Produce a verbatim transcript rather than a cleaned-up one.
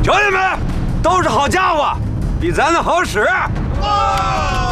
兄弟们，都是好家伙，比咱的好使。哦